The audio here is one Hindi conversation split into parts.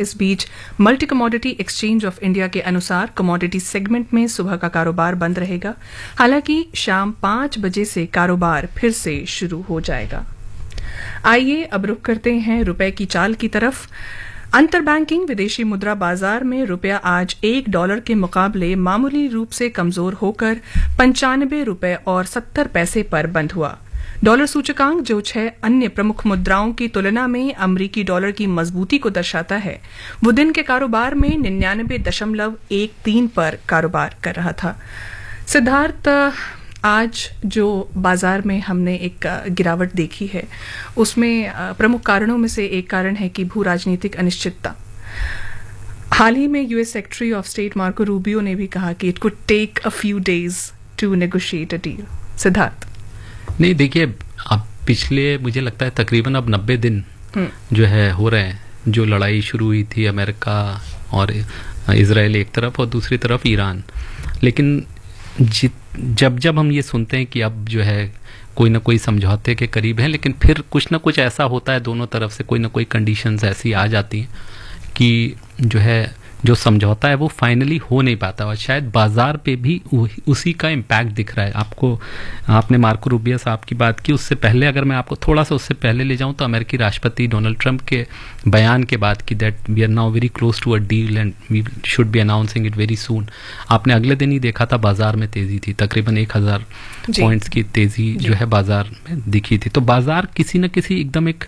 इस बीच multi commodity exchange of India के अनुसार कमोडिटी सेगमेंट में सुबह का कारोबार बंद रहेगा, हालांकि शाम 5 बजे से कारोबार फिर से शुरू हो जाएगा। आइए अब रुख करते हैं रुपए की चाल की तरफ। अंतर बैंकिंग विदेशी मुद्रा बाजार में रुपया आज $1 के मुकाबले मामूली रूप से कमजोर होकर 95 रुपए और 70 पैसे पर बंद हुआ। डॉलर सूचकांक, जो 6 अन्य प्रमुख मुद्राओं की तुलना में अमरीकी डॉलर की मजबूती को दर्शाता है, वो दिन के कारोबार में 99.13 पर कारोबार कर रहा था। सिद्धार्थ, आज जो बाजार में हमने एक गिरावट देखी है, उसमें प्रमुख कारणों में से एक कारण है कि भू राजनीतिक अनिश्चितता। हाल ही में US secretary of state Marco Rubio ने भी कहा कि it could take a few days to negotiate a deal. Siddharth, नहीं, देखिए, अब पिछले मुझे लगता है तकरीबन अब 90 दिन जो है हो रहे हैं, जो लड़ाई शुरू हुई थी अमेरिका और इजराइल एक तरफ और दूसरी तरफ ईरान। लेकिन जब हम ये सुनते हैं कि अब जो है कोई ना कोई समझौते के करीब है, लेकिन फिर कुछ ना कुछ ऐसा होता है, दोनों तरफ से कोई ना कोई कंडीशंस ऐसी आ जाती हैं कि जो है जो समझौता है वो फाइनली हो नहीं पाता, और शायद बाजार पे भी उसी का इम्पैक्ट दिख रहा है। आपने मार्को रूबियो साहब की बात की, उससे पहले अगर मैं आपको थोड़ा सा उससे पहले ले जाऊं तो अमेरिकी राष्ट्रपति डोनाल्ड ट्रंप के बयान के बाद की that we are now very close to a deal and we should be announcing it very soon. आपने अगले दिन ही देखा था बाजार में तेजी थी, तकरीबन 1000 पॉइंट्स की तेजी जो है बाजार में दिखी थी। तो बाजार किसी न किसी एकदम एक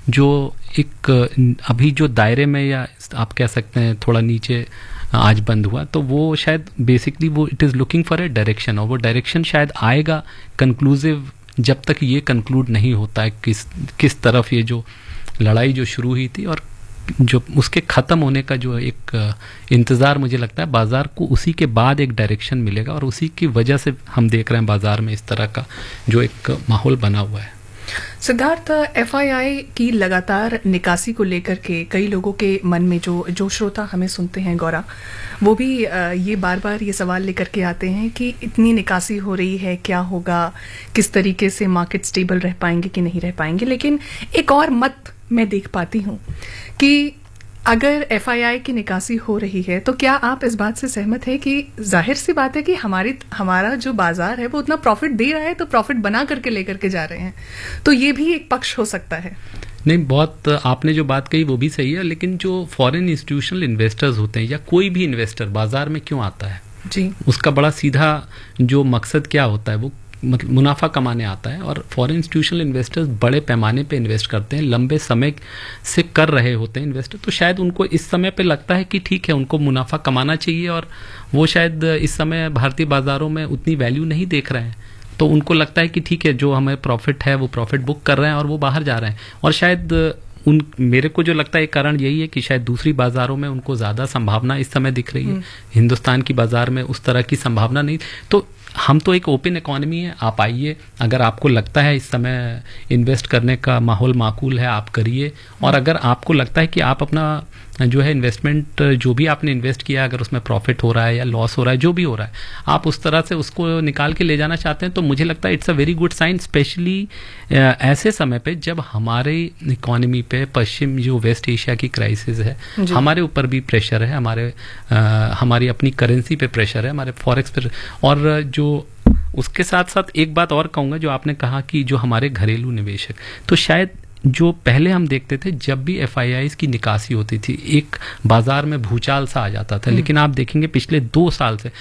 अभी जो दायरे में, या आप कह सकते हैं थोड़ा नीचे आज बंद हुआ, तो वो शायद बेसिकली वो it is looking for a direction, और वो डायरेक्शन शायद आएगा कंक्लूसिव जब तक ये कंक्लूड नहीं होता है किस तरफ ये जो लड़ाई जो शुरू हुई थी और जो उसके ख़त्म होने का जो एक इंतज़ार, मुझे लगता है बाजार को उसी के बाद एक डायरेक्शन मिलेगा, और उसी की वजह से हम देख रहे हैं बाजार में इस तरह का जो एक माहौल बना हुआ है। सिद्धार्थ, एफआईआई की लगातार निकासी को लेकर के कई लोगों के मन में जो श्रोता हमें सुनते हैं गौरा, वो भी ये बार बार ये सवाल लेकर के आते हैं कि इतनी निकासी हो रही है, क्या होगा, किस तरीके से मार्केट स्टेबल रह पाएंगे कि नहीं रह पाएंगे। लेकिन एक और मत मैं देख पाती हूँ कि अगर एफआईआई की निकासी हो रही है तो क्या आप इस बात से सहमत है कि जाहिर सी बात है कि हमारा जो बाजार है वो उतना प्रॉफिट दे रहा है, तो प्रॉफिट बना करके लेकर के जा रहे हैं, तो ये भी एक पक्ष हो सकता है। नहीं, बहुत आपने जो बात कही वो भी सही है, लेकिन जो फॉरेन इंस्टीट्यूशनल इन्वेस्टर्स होते हैं या कोई भी इन्वेस्टर बाजार में क्यों आता है जी, उसका बड़ा सीधा जो मकसद क्या होता है, वो मुनाफा कमाने आता है। और फॉरेन इंस्टीट्यूशनल इन्वेस्टर्स बड़े पैमाने पे इन्वेस्ट करते हैं, लंबे समय से कर रहे होते हैं इन्वेस्टर, तो शायद उनको इस समय पे लगता है कि ठीक है, उनको मुनाफा कमाना चाहिए, और वो शायद इस समय भारतीय बाजारों में उतनी वैल्यू नहीं देख रहे हैं, तो उनको लगता है कि ठीक है, जो हमें प्रॉफिट है वो प्रॉफिट बुक कर रहे हैं और वो बाहर जा रहे हैं। और शायद मेरे को जो लगता है एक कारण यही है कि शायद दूसरी बाजारों में उनको ज़्यादा संभावना इस समय दिख रही है, हिंदुस्तान की बाजार में उस तरह की संभावना नहीं। तो हम तो एक ओपन इकोनॉमी है, आप आइए, अगर आपको लगता है इस समय इन्वेस्ट करने का माहौल माकूल है, आप करिए। और अगर आपको लगता है कि आप अपना जो है इन्वेस्टमेंट, जो भी आपने इन्वेस्ट किया, अगर उसमें प्रॉफिट हो रहा है या लॉस हो रहा है, जो भी हो रहा है, आप उस तरह से उसको निकाल के ले जाना चाहते हैं, तो मुझे लगता है it's a very good sign, specially ऐसे समय पे जब हमारे इकोनॉमी पे पश्चिम जो वेस्ट एशिया की क्राइसिस है, हमारे ऊपर भी प्रेशर है, हमारी अपनी करेंसी पे प्रेशर है, हमारे फॉरेक्स पे, और जो उसके साथ साथ एक बात और कहूँगा, जो आपने कहा कि जो हमारे घरेलू निवेशक, तो शायद जो पहले हम देखते थे जब भी एफआईआईज की निकासी होती थी एक बाजार में भूचाल सा आ जाता था, लेकिन आप देखेंगे पिछले 2 साल से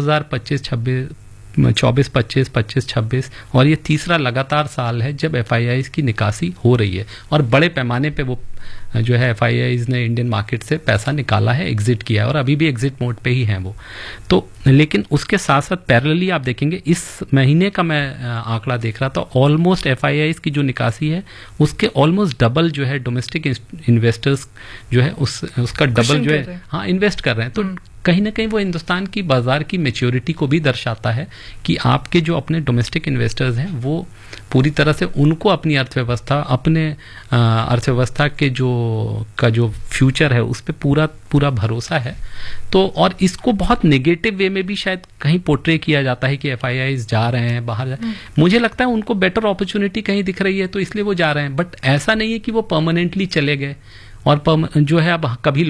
2024-25 और ये तीसरा लगातार साल है जब एफआईआईज की निकासी हो रही है, और बड़े पैमाने पे वो जो है एफआईआईज ने इंडियन मार्केट से पैसा निकाला है, एग्जिट किया है, और अभी भी एग्जिट मोड पे ही हैं वो। तो लेकिन उसके साथ साथ पैरेलली आप देखेंगे इस महीने का मैं आंकड़ा देख रहा था, ऑलमोस्ट एफआईआईज की जो निकासी है उसके ऑलमोस्ट डबल जो है डोमेस्टिक इन्वेस्टर्स जो है उसका डबल जो है हाँ इन्वेस्ट कर रहे हैं। तो कहीं ना कहीं वो हिंदुस्तान की बाजार की मैच्योरिटी को भी दर्शाता है कि आपके जो अपने डोमेस्टिक इन्वेस्टर्स हैं वो पूरी तरह से उनको अपनी अर्थव्यवस्था के जो फ्यूचर है उस पर पूरा भरोसा है। तो और इसको बहुत नेगेटिव वे में भी शायद कहीं पोर्ट्रे किया जाता है कि एफआईआईज जा रहे हैं बाहर मुझे लगता है उनको बेटर अपॉर्चुनिटी कहीं दिख रही है तो इसलिए वो जा रहे हैं, बट ऐसा नहीं है कि वो परमानेंटली चले गए और जो है अब कभी